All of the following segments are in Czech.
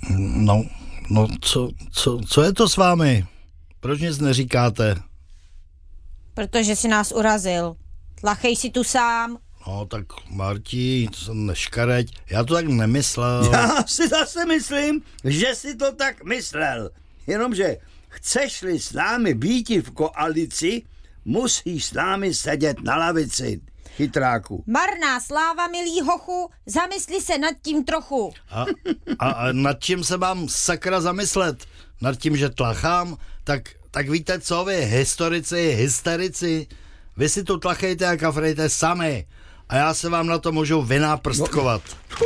No, co je to s vámi? Proč nic neříkáte? Protože si nás urazil. Tlachej si tu sám. No, tak Martí, to jsem neškareď. Já to tak nemyslel. Já si zase myslím, že si to tak myslel. Jenomže chceš-li s námi býti v koalici, musíš s námi sedět na lavici, chytráku. Marná sláva, milý hochu, zamysli se nad tím trochu. A nad čím se mám sakra zamyslet? Nad tím, že tlachám? Tak víte co vy, historici, hysterici? Vy si tu tlachejte a kafrejte sami. A já se vám na to můžu vynáprstkovat.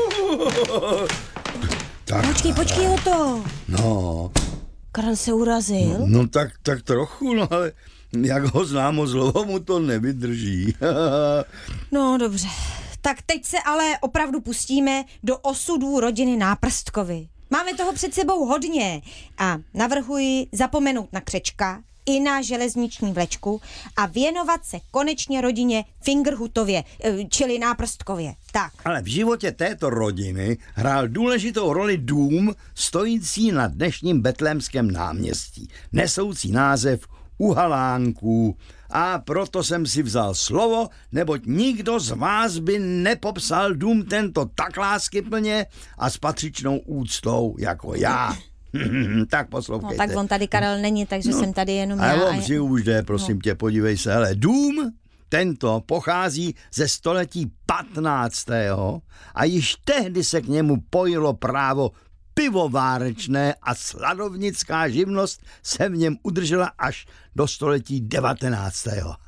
Počkej o to. No. Karel se urazil. No tak trochu, no ale jak ho znám, moc dlouho mu to nevydrží. No dobře. Tak teď se ale opravdu pustíme do osudů rodiny Náprstkovi. Máme toho před sebou hodně a navrhuji zapomenout na Křečka i na železniční vlečku a věnovat se konečně rodině Fingerhutově, čili Náprstkově. Tak. Ale v životě této rodiny hrál důležitou roli dům stojící na dnešním Betlémském náměstí, nesoucí název U Halánků. A proto jsem si vzal slovo, neboť nikdo z vás by nepopsal dům tento tak láskyplně a s patřičnou úctou jako já. Tak poslouchejte. No tak on tady Karel není, takže jsem tady jenom já. Ale on si už jde, prosím tě, podívej se. Hele, dům tento pochází ze století 15. a již tehdy se k němu pojilo právo pivovárečné a sladovnická živnost se v něm udržela až do století 19.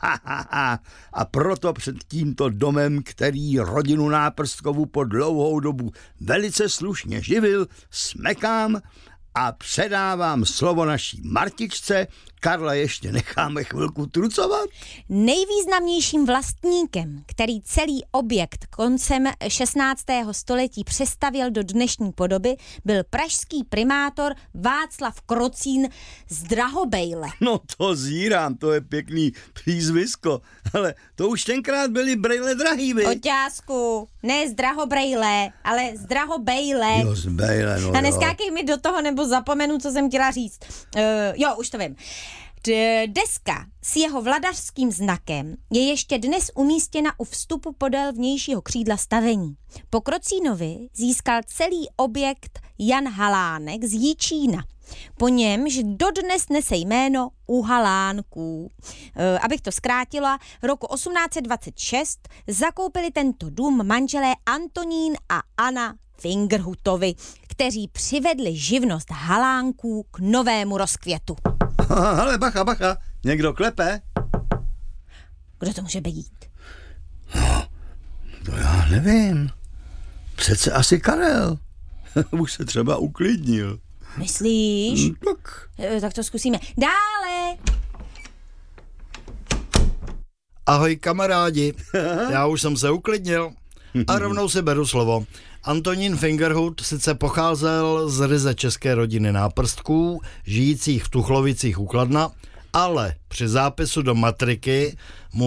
A proto před tímto domem, který rodinu Náprstkovu po dlouhou dobu velice slušně živil, smekám a předávám slovo naší Martičce. Karla ještě necháme chvilku trucovat. Nejvýznamnějším vlastníkem, který celý objekt koncem 16. století přestavěl do dnešní podoby, byl pražský primátor Václav Krocín z Drahobejle. No to zírám, to je pěkný přízvisko, ale to už tenkrát byly brejle drahý, vy. Oťásku, ne z Drahobrejle, ale z Drahobejle. Jo, z Bejle, no a neskákej mi do toho, nebo zapomenu, co jsem chtěla říct. Jo, už to vím. Deska s jeho vladařským znakem je ještě dnes umístěna u vstupu podél vnějšího křídla stavení. Po Krocínovi získal celý objekt Jan Halánek z Jičína. Po němž dodnes nese jméno U Halánků. Abych to zkrátila, roku 1826 zakoupili tento dům manželé Antonín a Anna Fingerhutovi, kteří přivedli živnost Halánků k novému rozkvětu. Ale bacha, někdo klepe? Kdo to může být? No, to já nevím. Přece asi Karel. Už se třeba uklidnil. Myslíš? Tak. Tak to zkusíme. Dále! Ahoj kamarádi, já už jsem se uklidnil a rovnou si beru slovo. Antonín Fingerhut sice pocházel z ryze české rodiny Náprstků, žijících v Tuchlovicích u Kladna, ale při zápisu do matriky mu